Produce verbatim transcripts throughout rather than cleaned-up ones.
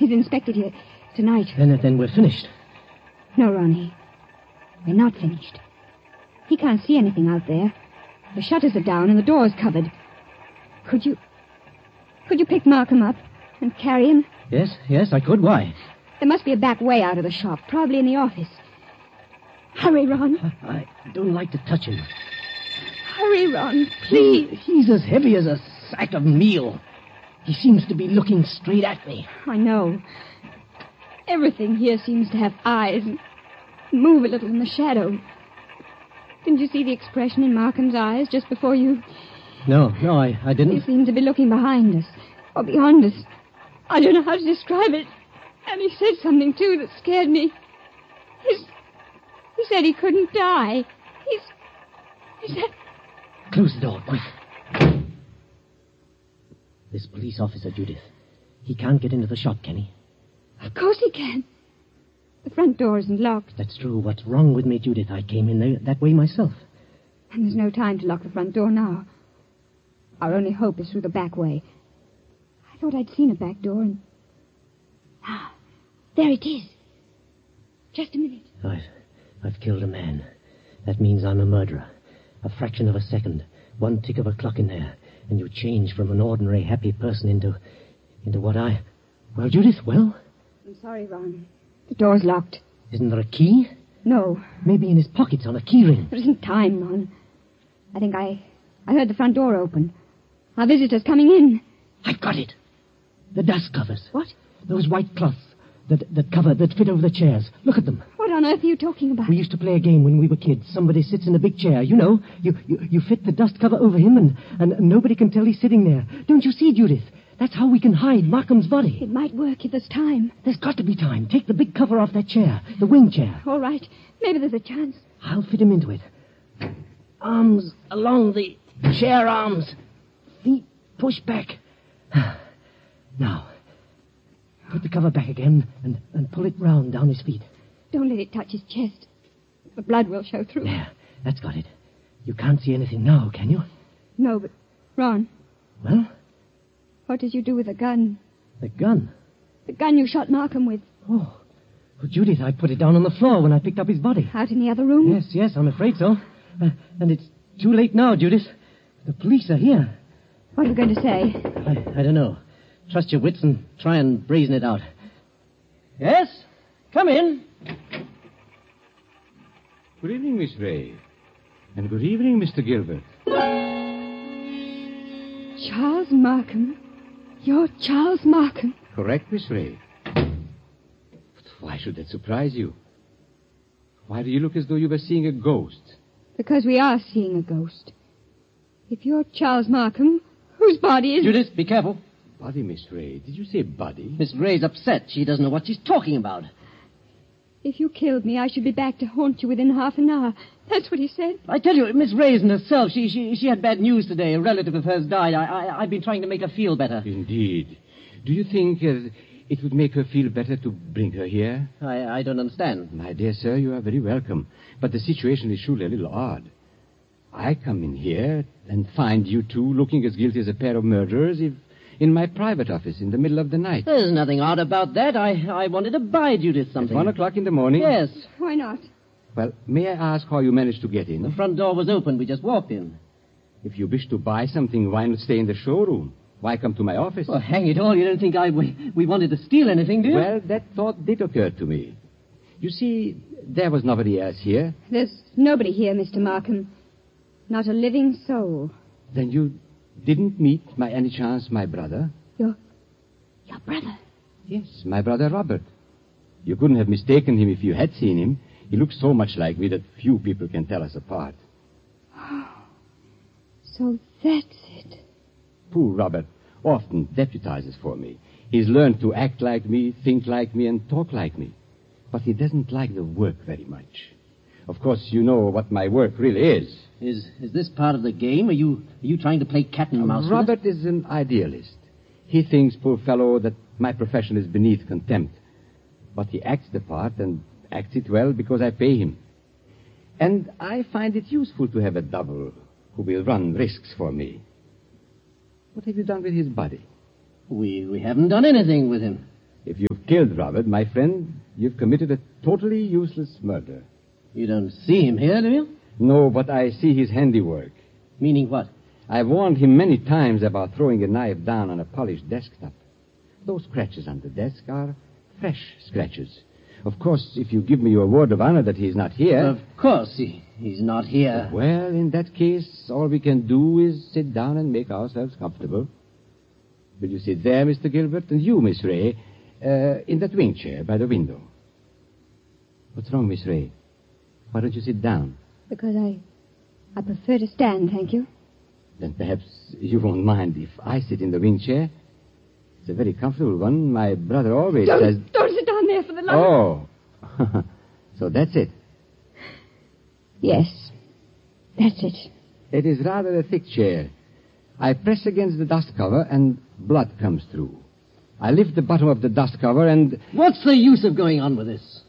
He's inspected here tonight. Then, then we're finished. No, Ronnie. We're not finished. He can't see anything out there. The shutters are down and the door's covered. Could you... Could you pick Markham up and carry him? Yes, yes, I could. Why? There must be a back way out of the shop, probably in the office. Hurry, Ron. I don't like to touch him. Hurry, Ron, please. He's as heavy as a sack of meal. He seems to be looking straight at me. I know. Everything here seems to have eyes and move a little in the shadow. Didn't you see the expression in Markham's eyes just before you... No, no, I, I didn't. He seemed to be looking behind us, or beyond us. I don't know how to describe it. And he said something, too, that scared me. He's, he said he couldn't die. He's... He said... Close the door, quick. This police officer, Judith. He can't get into the shop, can he? Of course he can. The front door isn't locked. That's true. What's wrong with me, Judith? I came in there that way myself. And there's no time to lock the front door now. Our only hope is through the back way. I thought I'd seen a back door and... Ah, there it is. Just a minute. I've, I've killed a man. That means I'm a murderer. A fraction of a second. One tick of a clock in there. And you change from an ordinary happy person into... into what I... Well, Judith, well? I'm sorry, Ron. The door's locked. Isn't there a key? No. Maybe in his pockets on a key ring. There isn't time, Ron. I think I... I heard the front door open. Our visitor's coming in. I've got it. The dust covers. What? Those white cloths that, that cover, that fit over the chairs. Look at them. What on earth are you talking about? We used to play a game when we were kids. Somebody sits in a big chair. You know, you, you, you fit the dust cover over him and, and nobody can tell he's sitting there. Don't you see, Judith? That's how we can hide Markham's body. It might work if there's time. There's got to be time. Take the big cover off that chair, the wing chair. All right. Maybe there's a chance. I'll fit him into it. Arms along the chair arms. Feet push back. Now, put the cover back again and, and pull it round down his feet. Don't let it touch his chest. The blood will show through. There, that's got it. You can't see anything now, can you? No, but... Ron. Well? What did you do with the gun? The gun? The gun you shot Markham with. Oh. Well, Judith, I put it down on the floor when I picked up his body. Out in the other room? Yes, yes, I'm afraid so. Uh, and it's too late now, Judith. The police are here. What are you going to say? I, I don't know. Trust your wits and try and brazen it out. Yes? Come in. Good evening, Miss Ray. And good evening, Mister Gilbert. Charles Markham? You're Charles Markham? Correct, Miss Ray. But why should that surprise you? Why do you look as though you were seeing a ghost? Because we are seeing a ghost. If you're Charles Markham, whose body is... Judith, be careful. Body, Miss Ray. Did you say body? Miss Ray's upset. She doesn't know what she's talking about. If you killed me, I should be back to haunt you within half an hour. That's what he said. I tell you, Miss Ray isn't herself. She, she, she had bad news today. A relative of hers died. I, I, I've been trying to make her feel better. Indeed. Do you think uh, it would make her feel better to bring her here? I, I don't understand. My dear sir, you are very welcome. But the situation is surely a little odd. I come in here and find you two looking as guilty as a pair of murderers if in my private office in the middle of the night. There's nothing odd about that. I, I wanted to buy Judith something. At one o'clock in the morning? Yes. Why not? Well, may I ask how you managed to get in? The front door was open. We just walked in. If you wish to buy something, why not stay in the showroom? Why come to my office? Well, hang it all. You don't think I, we, we wanted to steal anything, do you? Well, that thought did occur to me. You see, there was nobody else here. There's nobody here, Mister Markham. Not a living soul. Then you didn't meet, by any chance, my brother? Your... your brother? Yes, my brother Robert. You couldn't have mistaken him if you had seen him. He looks so much like me that few people can tell us apart. So that's it. Poor Robert often deputizes for me. He's learned to act like me, think like me, and talk like me. But he doesn't like the work very much. Of course, you know what my work really is. Is is this part of the game? Are you are you trying to play cat and mouse? Robert is an idealist. He thinks, poor fellow, that my profession is beneath contempt. But he acts the part and acts it well because I pay him. And I find it useful to have a double who will run risks for me. What have you done with his body? We we haven't done anything with him. If you've killed Robert, my friend, you've committed a totally useless murder. You don't see him here, do you? No, but I see his handiwork. Meaning what? I've warned him many times about throwing a knife down on a polished desktop. Those scratches on the desk are fresh scratches. Of course, if you give me your word of honor that he's not here... Of course, he, he's not here. Well, in that case, all we can do is sit down and make ourselves comfortable. Will you sit there, Mister Gilbert? And you, Miss Ray, uh, in that wing chair by the window. What's wrong, Miss Ray? Why don't you sit down? Because I... I prefer to stand, thank you. Then perhaps you won't mind if I sit in the wing chair. It's a very comfortable one. My brother always don't, says... Don't sit down there for the love Oh. So that's it. Yes. That's it. It is rather a thick chair. I press against the dust cover and blood comes through. I lift the bottom of the dust cover and... What's the use of going on with this?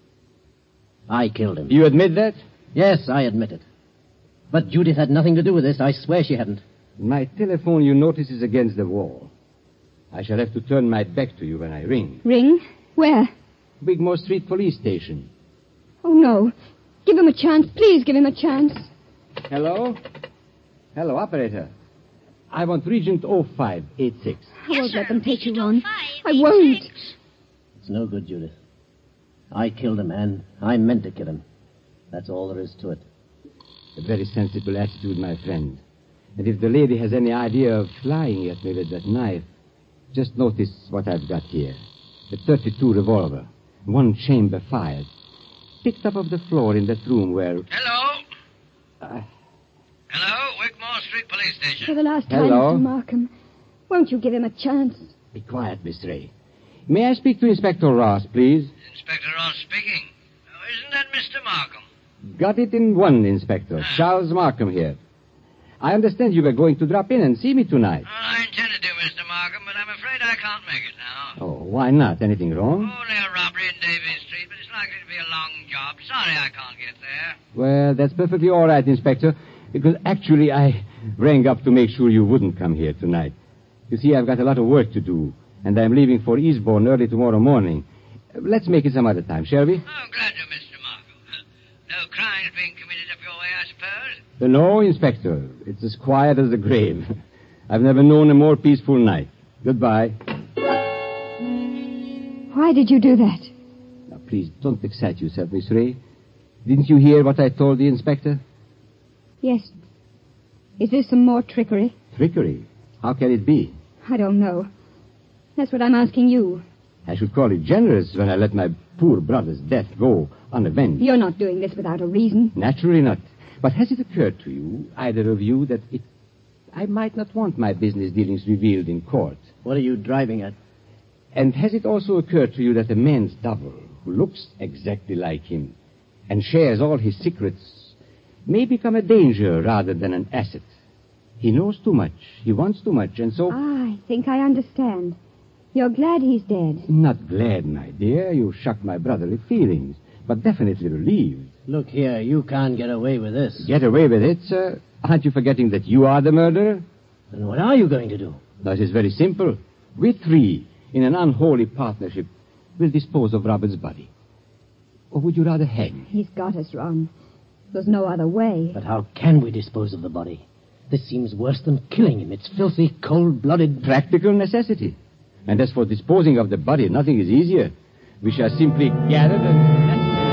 I killed him. You admit that? Yes, I admit it. But Judith had nothing to do with this. I swear she hadn't. My telephone, you notice, is against the wall. I shall have to turn my back to you when I ring. Ring? Where? Wigmore Street Police Station. Oh, no. Give him a chance. Please give him a chance. Hello? Hello, operator. I want Regent oh five eight six. I won't let them take you on. I won't. It's no good, Judith. I killed a man. I meant to kill him. That's all there is to it. A very sensible attitude, my friend. And if the lady has any idea of flying at me with that knife, just notice what I've got here. A thirty-two revolver. One chamber fired. Picked up off the floor in that room where... Hello? Uh, Hello? Wigmore Street Police Station. For the last time, Hello? Mister Markham, won't you give him a chance? Be quiet, Miss Ray. May I speak to Inspector Ross, please? Inspector Ross speaking. Oh, isn't that Mister Markham? Got it in one, Inspector. Charles Markham here. I understand you were going to drop in and see me tonight. Well, I intended to, Mister Markham, but I'm afraid I can't make it now. Oh, why not? Anything wrong? Only a robbery in Davies Street, but it's likely to be a long job. Sorry I can't get there. Well, that's perfectly all right, Inspector, because actually I rang up to make sure you wouldn't come here tonight. You see, I've got a lot of work to do, and I'm leaving for Eastbourne early tomorrow morning. Let's make it some other time, shall we? Oh, glad to, Mister Markham. Uh, no crimes being committed up your way, I suppose? Uh, no, Inspector. It's as quiet as the grave. I've never known a more peaceful night. Goodbye. Why did you do that? Now, please, don't excite yourself, Miss Ray. Didn't you hear what I told the Inspector? Yes. Is this some more trickery? Trickery? How can it be? I don't know. That's what I'm asking you. I should call it generous when I let my poor brother's death go unavenged. You're not doing this without a reason. Naturally not. But has it occurred to you, either of you, that it... I might not want my business dealings revealed in court? What are you driving at? And has it also occurred to you that a man's double, who looks exactly like him and shares all his secrets, may become a danger rather than an asset? He knows too much. He wants too much, and so... I think I understand. You're glad he's dead. Not glad, my dear. You shocked my brotherly feelings, but definitely relieved. Look here, you can't get away with this. Get away with it, sir? Aren't you forgetting that you are the murderer? Then what are you going to do? That is very simple. We three, in an unholy partnership, will dispose of Robert's body. Or would you rather hang? He's got us, Ron. There's no other way. But how can we dispose of the body? This seems worse than killing him. It's filthy, cold-blooded... Practical necessity. And as for disposing of the body, nothing is easier. We shall simply gather the...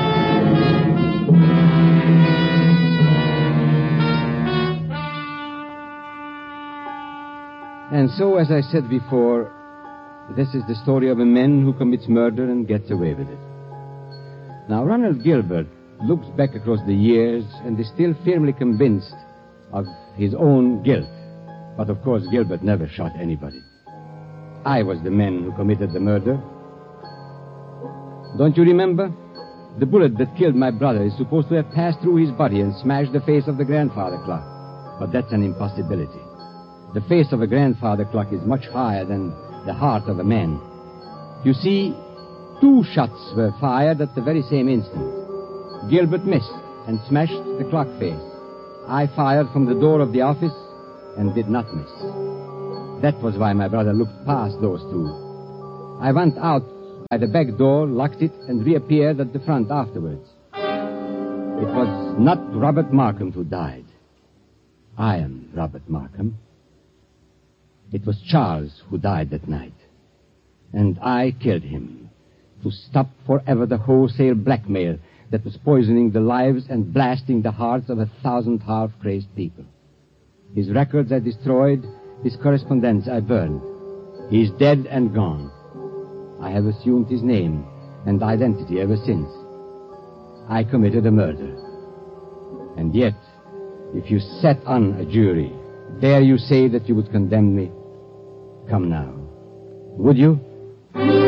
And so, as I said before, this is the story of a man who commits murder and gets away with it. Now, Ronald Gilbert looks back across the years and is still firmly convinced of his own guilt. But, of course, Gilbert never shot anybody. I was the man who committed the murder. Don't you remember? The bullet that killed my brother is supposed to have passed through his body and smashed the face of the grandfather clock. But that's an impossibility. The face of a grandfather clock is much higher than the heart of a man. You see, two shots were fired at the very same instant. Gilbert missed and smashed the clock face. I fired from the door of the office and did not miss. That was why my brother looked past those two. I went out by the back door, locked it, and reappeared at the front afterwards. It was not Robert Markham who died. I am Robert Markham. It was Charles who died that night. And I killed him to stop forever the wholesale blackmail that was poisoning the lives and blasting the hearts of a thousand half-crazed people. His records I destroyed, his correspondence I burned. He is dead and gone. I have assumed his name and identity ever since. I committed a murder. And yet, if you sat on a jury, dare you say that you would condemn me? Come now. Would you?